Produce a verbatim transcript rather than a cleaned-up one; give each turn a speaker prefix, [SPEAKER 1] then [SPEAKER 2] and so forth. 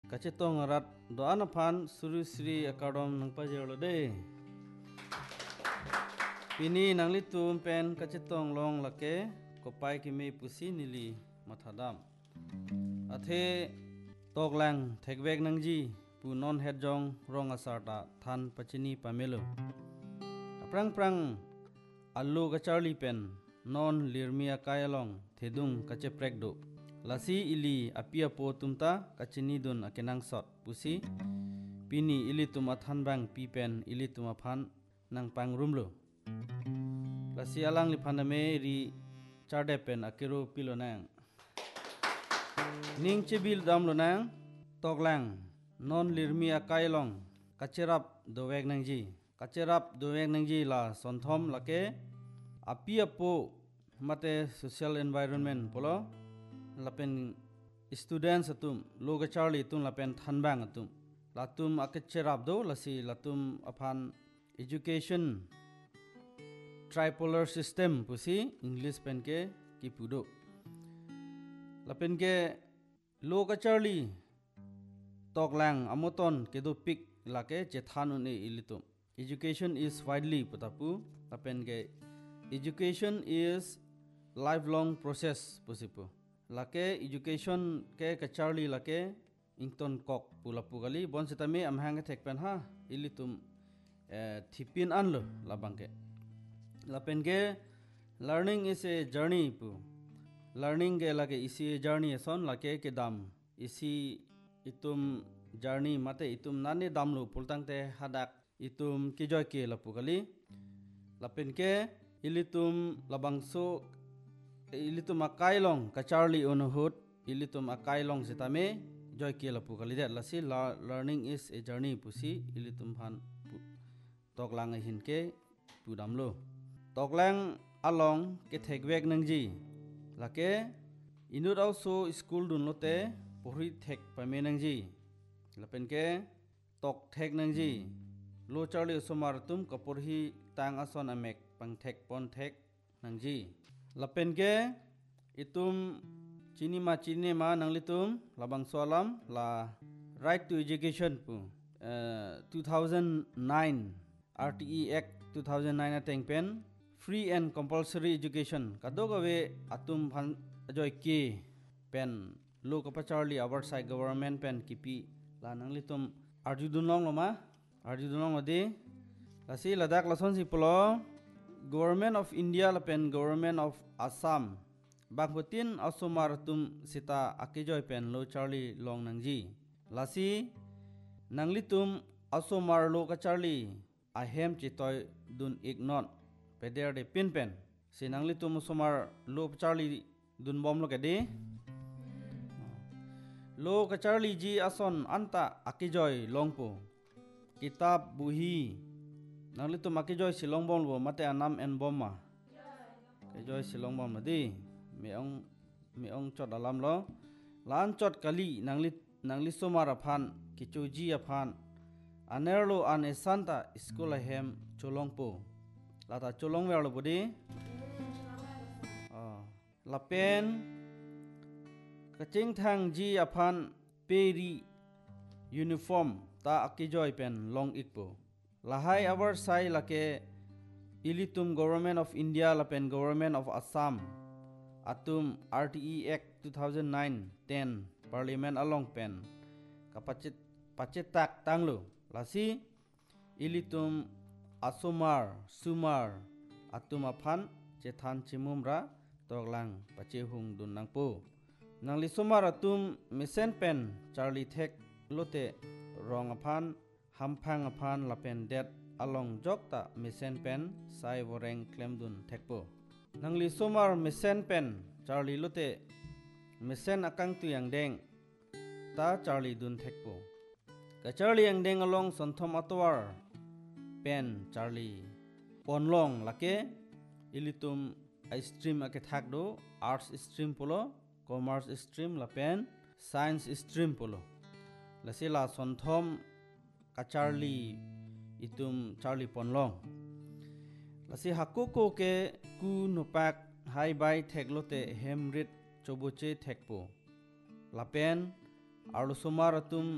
[SPEAKER 1] kacetong rat doan aphan Suri Sri Akadom nang pajero de. Pini nang litum pen kacetong long lake kopai kimi pusi nili mathadam. Athe toklang thekbek nangji pu non hedjong rong asarta than pachini pamelo. Aprang prang allu kacharli pen non lirmia kayalong thedung kacheprekdo. Lasi ili apia po tumta kachini dun akenang sot pusi pini ili tuma than bang pi pen ili tuma phan nang pang rumlo. Lasi alang li phaname ri charde pen akero pilo nang. Ning chibil damlo nang toklang non lirmia kailong kacherap dowek nangji. Kacherap dowek nangji la sonthom lake apia po mate social environment polo lapen students atum loga charli tum lapen thanbang atum latum akacherap do lasi latum aphan education tripolar system pusi English pen ke kipudo lapen ke loga charli toklang amoton kedo pik lake jethanun e ilitum. Education is widely putapu lapen ke education is lifelong process pusipu lake education ke kacharli lake ington kok pulapu gali bon setame amhang thekpen ha ilitum thipin anlo labang ke lapen ke learning is a journey pu learning ke lake isi journey son lake ke dam isi itum journey mate itum nane damlu pultang te hadak itum kijoy ke lapu gali lapen ke ilitum labangso ilitum akailong kacharli unuhut ilitum akailong setame joy ke lapu gali det lasi learning is a journey pusi ilitum phan toklang hin ke pudamlo toklang along ke thekbek nangji lake inut also school dun lote pohri thek pame nangji lapen ke tok thek nangji lo charli somar tum kaporhi tang ason amek pang thek pon thek nangji lapen ke itum chini ma chini ma nanglitum labang soalam la right to education pu uh, two thousand nine R T E Act two thousand nine ateng pen free and compulsory education kadogawe atum phan ajoy ke pen lo kapacharli our side government pen kipi la nanglitum arjudun long loma arjudun long odi lasi ladak lason si polo Government of India lapen Government of Assam bakhutin asomar tum sita akijoy pen lo charli long nangji lasi nanglitum asomar lo ka charli ahem chitoy dun ignot peder de pin pen si nanglitum asomar lo charli dun bom lo kedi lo ka charli ji ason anta akijoy longpo kitab buhi nanglitum akijoy silong bom lo mate anam en bomma kijoy silong bom madi meong meong chot alam lo lan chot kali nanglit nangli somara phan kichoji aphan anerlo an esanta school ahem cholongpo lata cholong werlo bodi ah lapen kaching thang ji aphan peri uniform ta akijoy pen long ikpo lahai our sai lake ilitum Government of India lapen Government of Assam atum R T E Act two thousand nine ten Parliament along pen kapacit pacetak tanglo lasi ilitum asomar sumar atum aphan chethan chimumra toklang pachehung dun nangpo nangli somar atum mesen pen charli thek lote rong aphan hamphang aphan lapen det along jokta mesen pen sai voreng klemdun thekpo nangli somar mesen pen charli lote mesen akang tu yang deng ta charli dun thekpo ka charli yang deng along sonthom atwar pen charli ponlong lake ilitum stream ake thakdo arts stream polo commerce stream lapen science stream polo lasila sonthom kacharli itum charli ponlong lasi hakuko ke ku nupak hai bai theklote hemrit choboche thekpo lapen arlo somar atum